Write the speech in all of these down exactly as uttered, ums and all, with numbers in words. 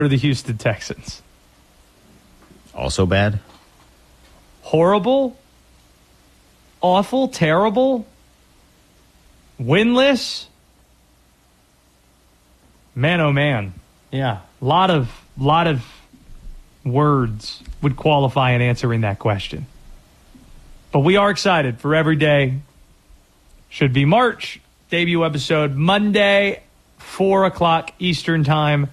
or the Houston Texans? Also bad? Horrible? Awful? Terrible? Winless? Man, oh man. Yeah, a lot of, lot of words would qualify in answering that question. But we are excited for every day. Should be March. Debut episode Monday, four o'clock Eastern time.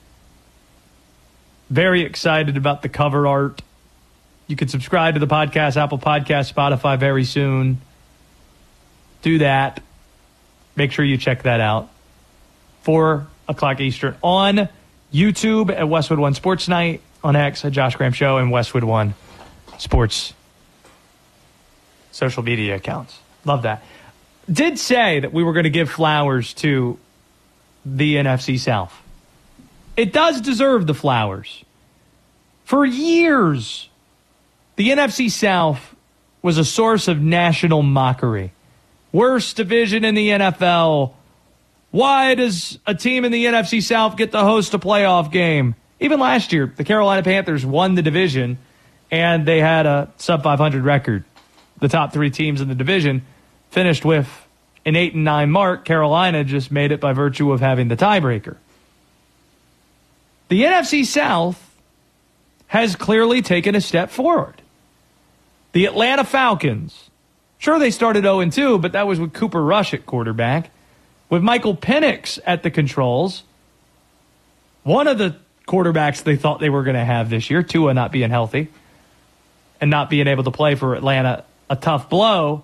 Very excited about the cover art. You can subscribe to the podcast, Apple Podcasts, Spotify very soon. Do that. Make sure you check that out. four o'clock Eastern on YouTube at Westwood One Sports Night, on X at Josh Graham Show, and Westwood One Sports social media accounts. Love that. Did say that we were going to give flowers to the N F C South. It does deserve the flowers. For years, the N F C South was a source of national mockery. Worst division in the N F L. Why does a team in the N F C South get to host a playoff game? Even last year, the Carolina Panthers won the division, and they had a sub five hundred record. The top three teams in the division finished with an eight and nine mark. Carolina just made it by virtue of having the tiebreaker. The N F C South has clearly taken a step forward. The Atlanta Falcons, sure, they started oh and two, but that was with Cooper Rush at quarterback. With Michael Penix at the controls, one of the quarterbacks they thought they were going to have this year, Tua not being healthy and not being able to play for Atlanta, a tough blow.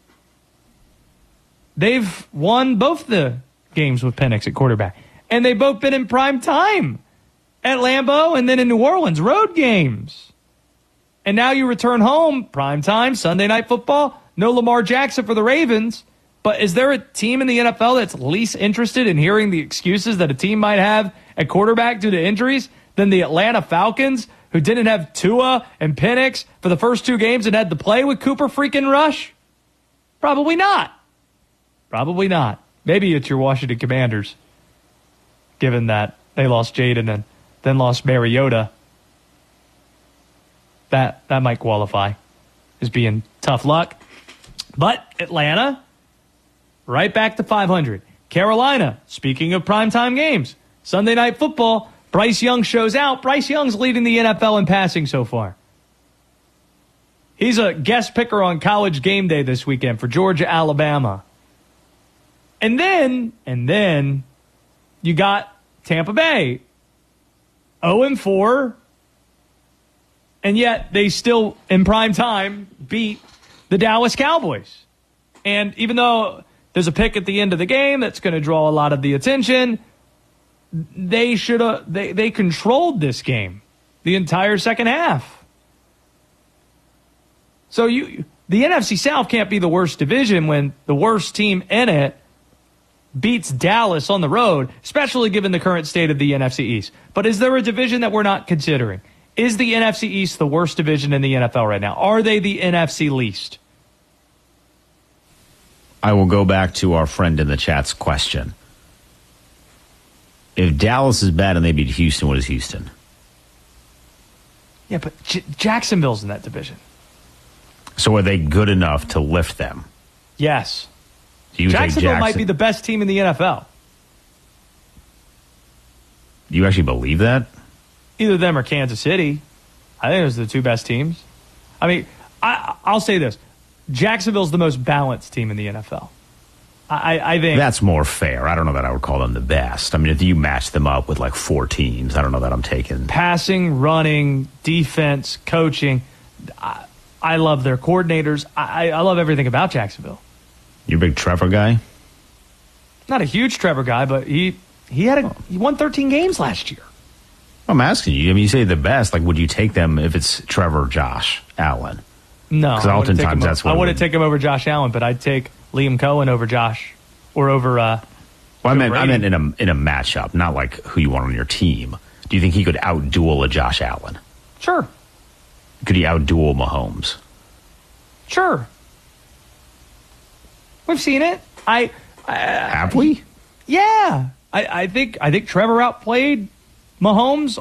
They've won both the games with Penix at quarterback, and they've both been in prime time at Lambeau and then in New Orleans, road games. And now you return home, prime time, Sunday Night Football, no Lamar Jackson for the Ravens. But is there a team in the N F L that's least interested in hearing the excuses that a team might have at quarterback due to injuries than the Atlanta Falcons, who didn't have Tua and Penix for the first two games and had to play with Cooper freaking Rush? Probably not. Probably not. Maybe it's your Washington Commanders, given that they lost Jaden and then lost Mariota. That, that might qualify as being tough luck. But Atlanta, right back to five hundred. Carolina, speaking of primetime games, Sunday Night Football, Bryce Young shows out. Bryce Young's leading the N F L in passing so far. He's a guest picker on College Game Day this weekend for Georgia, Alabama. And then, and then, you got Tampa Bay, oh and four, and yet they still, in prime time, beat the Dallas Cowboys. And even though there's a pick at the end of the game that's going to draw a lot of the attention, they should have they, they controlled this game the entire second half. So you the N F C South can't be the worst division when the worst team in it beats Dallas on the road, especially given the current state of the N F C East. But is there a division that we're not considering? Is the N F C East the worst division in the N F L right now? Are they the N F C least? I will go back to our friend in the chat's question. If Dallas is bad and they beat Houston, what is Houston? Yeah, but J- Jacksonville's in that division. So are they good enough to lift them? Yes. Do you Jacksonville Jackson- might be the best team in the N F L. Do you actually believe that? Either them or Kansas City. I think those are the two best teams. I mean, I, I'll say this. Jacksonville's the most balanced team in the N F L. I, I think that's more fair. I don't know that I would call them the best. I mean, if you match them up with like four teams, I don't know that I'm taking passing, running, defense, coaching. I, I love their coordinators. I, I love everything about Jacksonville. You're a big Trevor guy? Not a huge Trevor guy, but he he had a, he won thirteen games last year. I'm asking you. I mean, you say the best. Like, would you take them if it's Trevor, Josh Allen? No, because oftentimes that's what I wouldn't take him over Josh Allen, but I'd take Liam Cohen over Josh or over. Uh, well, I meant I meant in a in a matchup, not like who you want on your team. Do you think he could outduel a Josh Allen? Sure. Could he outduel Mahomes? Sure. We've seen it. I, I have we? Yeah, I, I think I think Trevor outplayed Mahomes